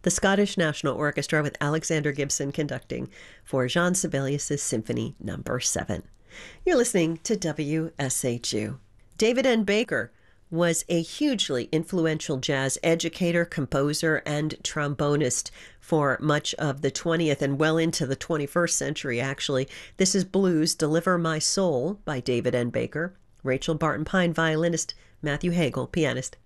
the Scottish National Orchestra with Alexander Gibson conducting for Jean Sibelius' Symphony No. 7. You're listening to WSHU. David N. Baker was a hugely influential jazz educator, composer, and trombonist for much of the 20th and well into the 21st century, actually. This is Blues, Deliver My Soul by David N. Baker. Rachel Barton Pine, violinist. Matthew Hagel, pianist.